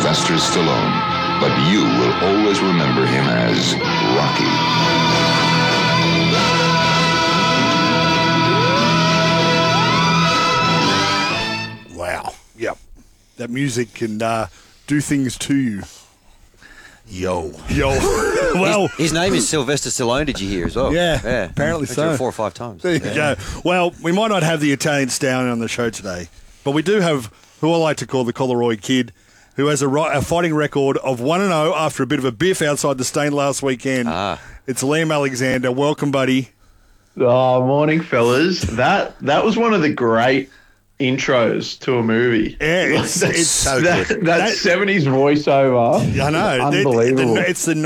Sylvester Stallone, but you will always remember him as Rocky. Wow. Yep. That music can do things to you. Yo. Well, his name is Sylvester Stallone. Did you hear as well? Yeah, yeah. apparently so. 4 or 5 times. There you go. Well, we might not have the Italian stallion on the show today, but we do have who I like to call the Collaroy Kid, who has a fighting record of 1-0 after a bit of a biff outside the Stain last weekend. It's Liam Alexander. Welcome, buddy. Oh, morning, fellas. That was one of the great intros to a movie. Yeah, it's so good. That 70s voiceover. I know. Unbelievable. It's the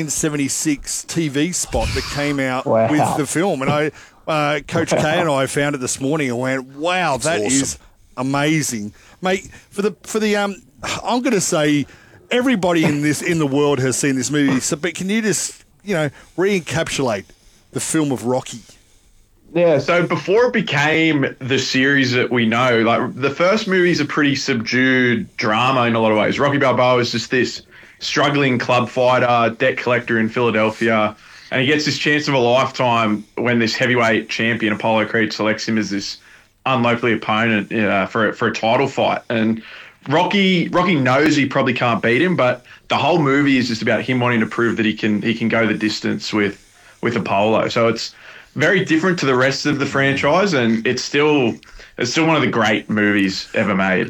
1976 TV spot that came out Wow. with the film. And Coach K and I found it this morning and went, wow, that awesome. is amazing. Mate, for the I'm going to say everybody in the world has seen this movie. So, but can you just, re-encapsulate the film of Rocky? Yeah, so before it became the series that we know, like the first movie's a pretty subdued drama in a lot of ways. Rocky Balboa is just this struggling club fighter, debt collector in Philadelphia, and he gets this chance of a lifetime when this heavyweight champion, Apollo Creed, selects him as this unlikely opponent for a title fight. And Rocky knows he probably can't beat him, but the whole movie is just about him wanting to prove that he can go the distance with Apollo. So it's very different to the rest of the franchise, and it's still one of the great movies ever made.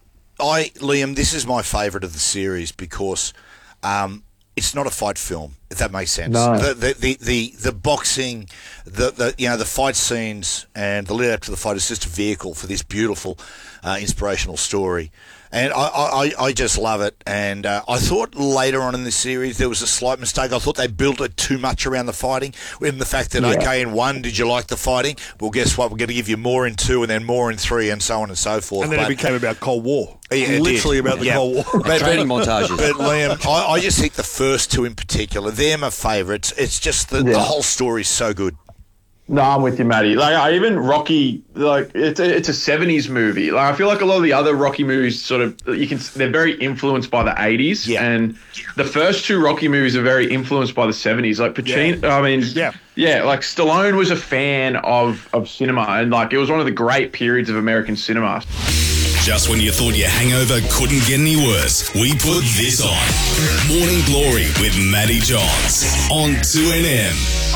Liam, this is my favourite of the series because it's not a fight film, if that makes sense. No. The boxing, the fight scenes and the lead up to the fight is just a vehicle for this beautiful, inspirational story. And I just love it. And I thought later on in the series there was a slight mistake. I thought they built it too much around the fighting. In the fact that, okay, in 1, did you like the fighting? Well, guess what? We're going to give you more in 2 and then more in 3 and so on and so forth. And then it became about Cold War. Yeah, literally about the Cold War. Training montages. But Liam, I just think the first 2 in particular, they're my favourites. It's just the whole story is so good. No, I'm with you, Matty. Like, even Rocky, like it's a 70s movie. Like, I feel like a lot of the other Rocky movies they're very influenced by the 80s. Yeah. And the first 2 Rocky movies are very influenced by the 70s. Like Pacino, like Stallone was a fan of cinema, and like it was one of the great periods of American cinema. Just when you thought your hangover couldn't get any worse, we put this on. Morning Glory with Matty Johns on 2NM.